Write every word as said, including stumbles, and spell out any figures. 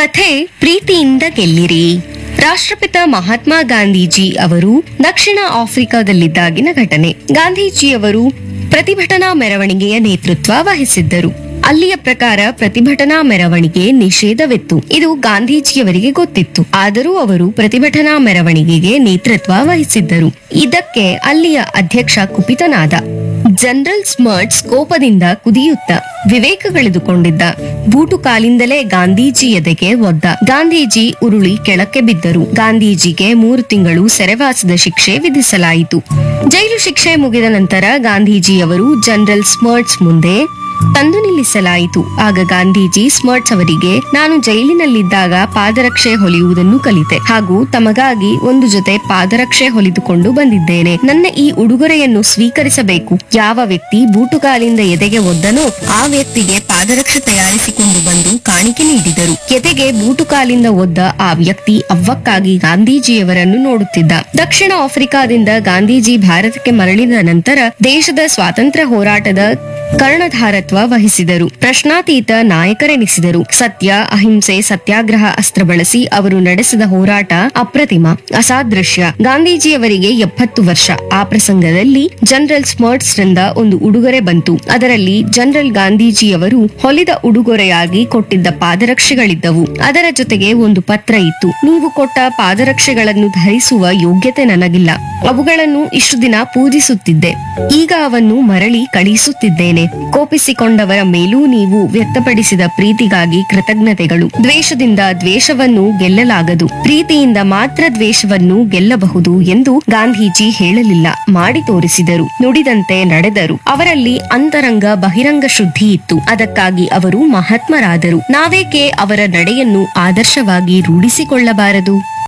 ಕಥೆ ಪ್ರೀತಿಯಿಂದ ಗೆಲ್ಲಿರಿ. ರಾಷ್ಟ್ರಪಿತ ಮಹಾತ್ಮ ಗಾಂಧೀಜಿ ಅವರು ದಕ್ಷಿಣ ಆಫ್ರಿಕಾದಲ್ಲಿದ್ದಾಗಿನ ಘಟನೆ. ಗಾಂಧೀಜಿಯವರು ಪ್ರತಿಭಟನಾ ಮೆರವಣಿಗೆಯ ನೇತೃತ್ವ ವಹಿಸಿದ್ದರು. ಅಲ್ಲಿಯ ಪ್ರಕಾರ ಪ್ರತಿಭಟನಾ ಮೆರವಣಿಗೆ ನಿಷೇಧವಿತ್ತು. ಇದು ಗಾಂಧೀಜಿಯವರಿಗೆ ಗೊತ್ತಿತ್ತು. ಆದರೂ ಅವರು ಪ್ರತಿಭಟನಾ ಮೆರವಣಿಗೆಗೆ ನೇತೃತ್ವ ವಹಿಸಿದ್ದರು. ಇದಕ್ಕೆ ಅಲ್ಲಿಯ ಅಧ್ಯಕ್ಷ ಕುಪಿತನಾದ. ಜನರಲ್ ಸ್ಮರ್ಟ್ಸ್ ಕೋಪದಿಂದ ಕುದಿಯುತ್ತ ವಿವೇಕಗಳೆದುಕೊಂಡಿದ್ದ. ಬೂಟು ಕಾಲಿಂದಲೇ ಗಾಂಧೀಜಿ ಎದೆಗೆ ಒದ್ದ. ಗಾಂಧೀಜಿ ಉರುಳಿ ಕೆಳಕ್ಕೆ ಬಿದ್ದರು. ಗಾಂಧೀಜಿಗೆ ಮೂರು ತಿಂಗಳು ಸೆರೆವಾಸದ ಶಿಕ್ಷೆ ವಿಧಿಸಲಾಯಿತು. ಜೈಲು ಶಿಕ್ಷೆ ಮುಗಿದ ನಂತರ ಗಾಂಧೀಜಿಯವರು ಜನರಲ್ ಸ್ಮರ್ಟ್ಸ್ ಮುಂದೆ ತಂದು ನಿಲ್ಲಿಸಲಾಯಿತು. ಆಗ ಗಾಂಧೀಜಿ ಸ್ಮರ್ಟ್ಸ್ ಅವರಿಗೆ, ನಾನು ಜೈಲಿನಲ್ಲಿದ್ದಾಗ ಪಾದರಕ್ಷೆ ಹೊಲಿಯುವುದನ್ನು ಕಲಿತೆ ಹಾಗೂ ತಮಗಾಗಿ ಒಂದು ಜೊತೆ ಪಾದರಕ್ಷೆ ಹೊಲಿದುಕೊಂಡು ಬಂದಿದ್ದೇನೆ. ನನ್ನ ಈ ಉಡುಗೊರೆಯನ್ನು ಸ್ವೀಕರಿಸಬೇಕು. ಯಾವ ವ್ಯಕ್ತಿ ಬೂಟುಕಾಲಿಂದ ಎದೆಗೆ ಒದ್ದನೋ ಆ ವ್ಯಕ್ತಿಗೆ ಪಾದರಕ್ಷೆ ತಯಾರಿಸಿಕೊಂಡು ಬಂದು ಕಾಣಿಕೆ ನೀಡಿದರು. ಎದೆಗೆ ಬೂಟುಕಾಲಿಂದ ಒದ್ದ ಆ ವ್ಯಕ್ತಿ ಅವ್ವಕ್ಕಾಗಿ ಗಾಂಧೀಜಿಯವರನ್ನು ನೋಡುತ್ತಿದ್ದ. ದಕ್ಷಿಣ ಆಫ್ರಿಕಾದಿಂದ ಗಾಂಧೀಜಿ ಭಾರತಕ್ಕೆ ಮರಳಿದ ನಂತರ ದೇಶದ ಸ್ವಾತಂತ್ರ್ಯ ಹೋರಾಟದ ಕರ್ಣಧಾರತ್ವ ವಹಿಸಿದರು. ಪ್ರಶ್ನಾತೀತ ನಾಯಕರೆನಿಸಿದರು. ಸತ್ಯ, ಅಹಿಂಸೆ, ಸತ್ಯಾಗ್ರಹ ಅಸ್ತ್ರ ಬಳಸಿ ಅವರು ನಡೆಸಿದ ಹೋರಾಟ ಅಪ್ರತಿಮ, ಅಸಾದೃಶ್ಯ. ಗಾಂಧೀಜಿಯವರಿಗೆ ಎಪ್ಪತ್ತು ವರ್ಷ. ಆ ಪ್ರಸಂಗದಲ್ಲಿ ಜನರಲ್ ಸ್ಮರ್ಟ್ಸ್ ರಿಂದ ಒಂದು ಉಡುಗೊರೆ ಬಂತು. ಅದರಲ್ಲಿ ಜನರಲ್ ಗಾಂಧೀಜಿಯವರು ಹೊಲಿದ ಉಡುಗೊರೆಯಾಗಿ ಕೊಟ್ಟಿದ್ದ ಪಾದರಕ್ಷೆಗಳಿದ್ದವು. ಅದರ ಜೊತೆಗೆ ಒಂದು ಪತ್ರ ಇತ್ತು. ನೀವು ಕೊಟ್ಟ ಪಾದರಕ್ಷೆಗಳನ್ನು ಧರಿಸುವ ಯೋಗ್ಯತೆ ನನಗಿಲ್ಲ. ಅವುಗಳನ್ನು ಇಷ್ಟು ದಿನ ಪೂಜಿಸುತ್ತಿದ್ದೆ. ಈಗ ಅವನ್ನು ಮರಳಿ ಕಳುಹಿಸುತ್ತಿದ್ದೇನೆ. ಕೋಪಿಸಿಕೊಂಡವರ ಮೇಲೂ ನೀವು ವ್ಯಕ್ತಪಡಿಸಿದ ಪ್ರೀತಿಗಾಗಿ ಕೃತಜ್ಞತೆಗಳು. ದ್ವೇಷದಿಂದ ದ್ವೇಷವನ್ನು ಗೆಲ್ಲಲಾಗದು, ಪ್ರೀತಿಯಿಂದ ಮಾತ್ರ ದ್ವೇಷವನ್ನು ಗೆಲ್ಲಬಹುದು ಎಂದು ಗಾಂಧೀಜಿ ಹೇಳಲಿಲ್ಲ, ಮಾಡಿ ತೋರಿಸಿದರು. ನುಡಿದಂತೆ ನಡೆದರು. ಅವರಲ್ಲಿ ಅಂತರಂಗ ಬಹಿರಂಗ ಶುದ್ಧಿ ಇತ್ತು. ಅದಕ್ಕಾಗಿ ಅವರು ಮಹಾತ್ಮರಾದರು. ನಾವೇಕೆ ಅವರ ನಡೆಯನ್ನು ಆದರ್ಶವಾಗಿ ರೂಢಿಸಿಕೊಳ್ಳಬಾರದು?